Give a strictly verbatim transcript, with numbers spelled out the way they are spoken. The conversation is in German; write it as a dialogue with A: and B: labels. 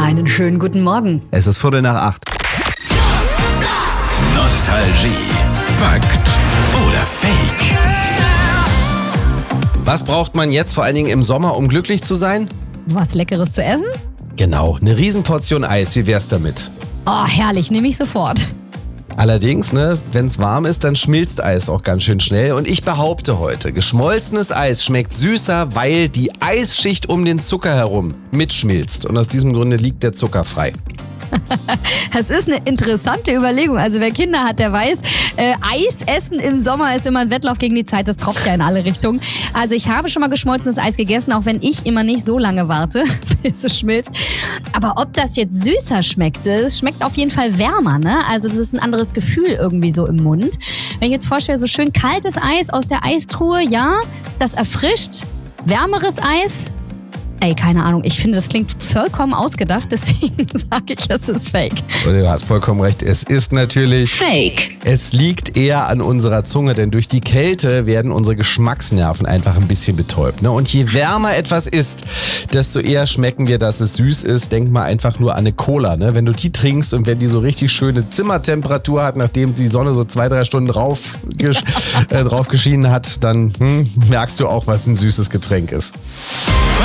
A: Einen schönen guten Morgen.
B: Es ist Viertel nach acht.
C: Nostalgie. Fakt oder Fake?
B: Was braucht man jetzt vor allen Dingen im Sommer, um glücklich zu sein?
A: Was Leckeres zu essen?
B: Genau, eine Riesenportion Eis. Wie wär's damit?
A: Oh, herrlich, nehme ich sofort.
B: Allerdings, ne, wenn es warm ist, dann schmilzt Eis auch ganz schön schnell. Und ich behaupte heute, geschmolzenes Eis schmeckt süßer, weil die Eisschicht um den Zucker herum mitschmilzt. Und aus diesem Grunde liegt der Zucker frei.
A: Das ist eine interessante Überlegung. Also wer Kinder hat, der weiß, äh, Eis essen im Sommer ist immer ein Wettlauf gegen die Zeit. Das tropft ja in alle Richtungen. Also ich habe schon mal geschmolzenes Eis gegessen, auch wenn ich immer nicht so lange warte, bis es schmilzt. Aber ob das jetzt süßer schmeckt, es schmeckt auf jeden Fall wärmer, ne? Also das ist ein anderes Gefühl irgendwie so im Mund. Wenn ich jetzt vorstelle, so schön kaltes Eis aus der Eistruhe, ja, das erfrischt. Wärmeres Eis, ey, keine Ahnung, ich finde, das klingt vollkommen ausgedacht, deswegen sage ich, es ist fake.
B: Du hast vollkommen recht, es ist natürlich
A: Fake.
B: Es liegt eher an unserer Zunge, denn durch die Kälte werden unsere Geschmacksnerven einfach ein bisschen betäubt. Ne? Und je wärmer etwas ist, desto eher schmecken wir, dass es süß ist. Denk mal einfach nur an eine Cola. Ne? Wenn du die trinkst und wenn die so richtig schöne Zimmertemperatur hat, nachdem die Sonne so zwei, drei Stunden drauf, gesch- äh, drauf geschienen hat, dann hm, merkst du auch, was ein süßes Getränk ist.